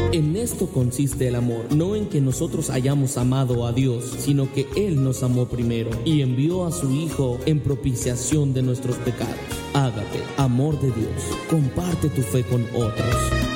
En esto consiste el amor, no en que nosotros hayamos amado a Dios, sino que Él nos amó primero y envió a su Hijo en propiciación de nuestros pecados. Ágape, amor de Dios, comparte tu fe con otros.